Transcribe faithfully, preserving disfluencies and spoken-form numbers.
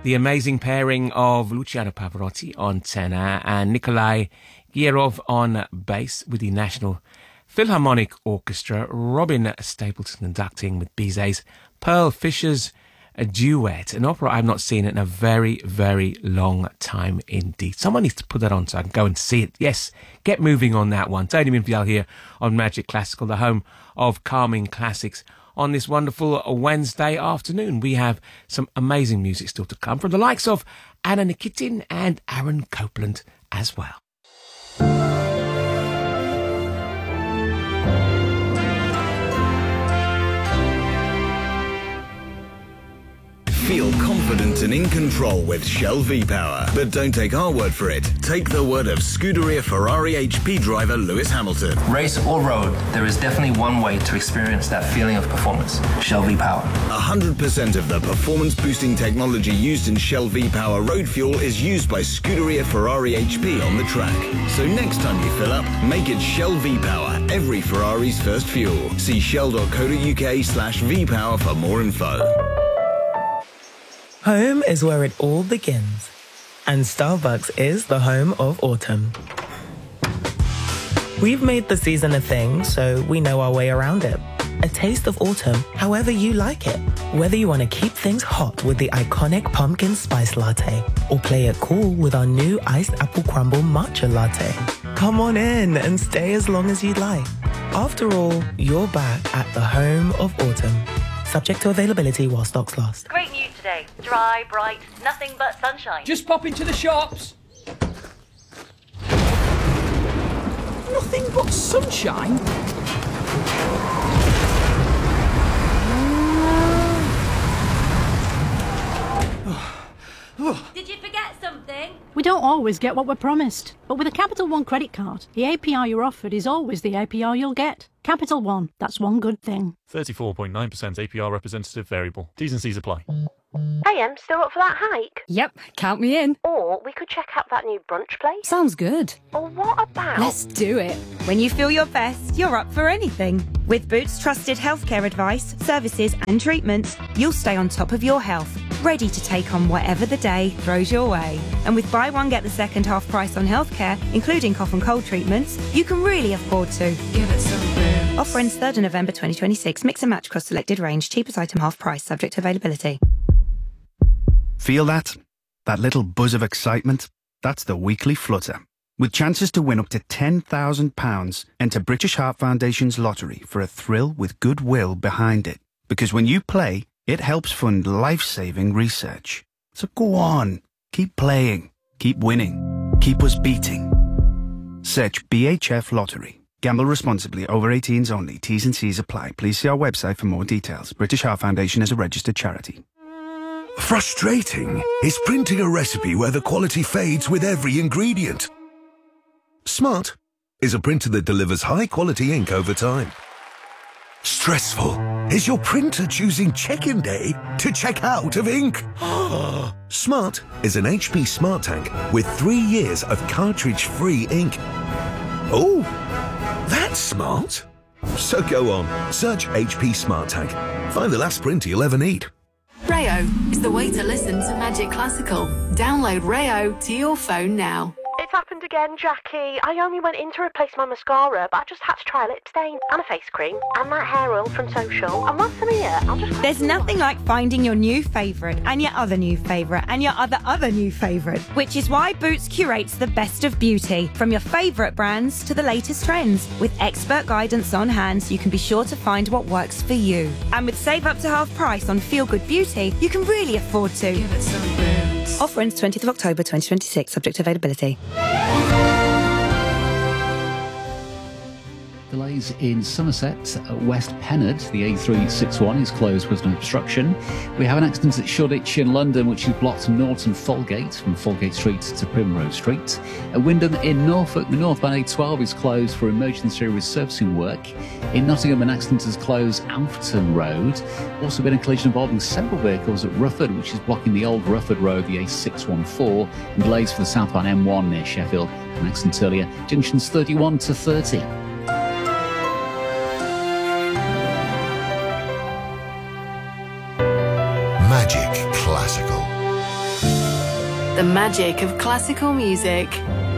the amazing pairing of Luciano Pavarotti on tenor and Nikolai Gierov on bass with the National Philharmonic Orchestra, Robin Stapleton conducting with Bizet's Pearl Fisher's a duet, an opera I've not seen in a very, very long time indeed. Someone needs to put that on so I can go and see it. Yes, get moving on that one. Tony Minfield here on Magic Classical, the home of calming classics. On this wonderful Wednesday afternoon, we have some amazing music still to come from the likes of Anna Nikitin and Aaron Copland as well. Feel confident and in control with Shell V-Power. But don't take our word for it. Take the word of Scuderia Ferrari H P driver Lewis Hamilton. Race or road, there is definitely one way to experience that feeling of performance. Shell V-Power. one hundred percent of the performance-boosting technology used in Shell V-Power road fuel is used by Scuderia Ferrari H P on the track. So next time you fill up, make it Shell V-Power, every Ferrari's first fuel. See shell.co.uk slash V-Power for more info. Home is where it all begins, and Starbucks is the home of autumn. We've made the season a thing, so we know our way around it. A taste of autumn, however you like it. Whether you want to keep things hot with the iconic pumpkin spice latte, or play it cool with our new iced apple crumble matcha latte. Come on in and stay as long as you'd like. After all, you're back at the home of autumn. Subject to availability while stocks last. Great news today. Dry, bright, nothing but sunshine. Just pop into the shops. Nothing but sunshine? Did you forget something? We don't always get what we're promised, but with a Capital One credit card, the A P R you're offered is always the A P R you'll get. Capital One, that's one good thing. thirty-four point nine percent A P R representative variable. T's and C's apply. Hey, Em, still up for that hike? Yep, count me in. Or we could check out that new brunch place. Sounds good. Or what about... Let's do it. When you feel your best, you're up for anything. With Boots trusted healthcare advice, services and treatments, you'll stay on top of your health, ready to take on whatever the day throws your way. And with buy one get the second half price on healthcare, including cough and cold treatments, you can really afford to. Give it some Boots. Offer ends third of November twenty twenty-six. Mix and match across selected range. Cheapest item half price, subject to availability. Feel that? That little buzz of excitement? That's the weekly flutter. With chances to win up to ten thousand pounds, enter British Heart Foundation's lottery for a thrill with goodwill behind it. Because when you play, it helps fund life-saving research. So go on, keep playing, keep winning, keep us beating. Search B H F Lottery. Gamble responsibly. Over eighteens only. T's and C's apply. Please see our website for more details. British Heart Foundation is a registered charity. Frustrating is printing a recipe where the quality fades with every ingredient. Smart is a printer that delivers high-quality ink over time. Stressful is your printer choosing check-in day to check out of ink. Smart is an H P Smart Tank with three years of cartridge-free ink. Oh, that's smart. So go on, search H P Smart Tank. Find the last printer you'll ever need. Rayo is the way to listen to Magic Classical. Download Rayo to your phone now. It's happened again, Jackie. I only went in to replace my mascara, but I just had to try a lip stain and a face cream and that hair oil from Social. And once I'm here, I'll just... There's nothing like finding your new favourite and your other new favourite and your other other new favourite, which is why Boots curates the best of beauty, from your favourite brands to the latest trends. With expert guidance on hand, so you can be sure to find what works for you. And with save up to half price on Feel Good Beauty, you can really afford to. Give it some Boots. Offer ends twentieth of October twenty twenty-six, subject to availability. Delays in Somerset, at West Pennard. The A three sixty-one is closed with an obstruction. We have an accident at Shoreditch in London, which is blocked Norton Folgate from Folgate Street to Primrose Street. At Wyndham in Norfolk, the northbound A twelve is closed for emergency resurfacing work. In Nottingham, an accident has closed Alfton Road. Also been a collision involving several vehicles at Rufford, which is blocking the old Rufford Road, the A six fourteen, and delays for the southbound M one near Sheffield. An accident earlier, junctions thirty-one to thirty. Magic Classical. The magic of classical music.